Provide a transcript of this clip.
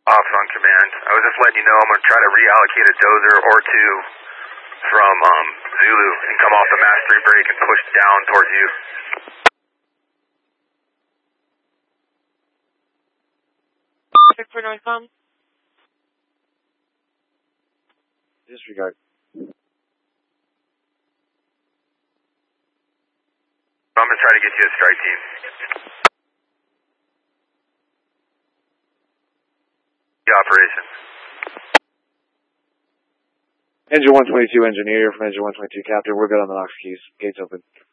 Ops on command. I was just letting you know I'm going to try to reallocate a dozer or two from Zulu and come off the Mass 3 break and push down towards you. Check for Northcom. Disregard. I'm going to try to get you a strike team. The operation. Engine 122 engineer from Engine 122 captain. We're good on the Knox keys. Gates open.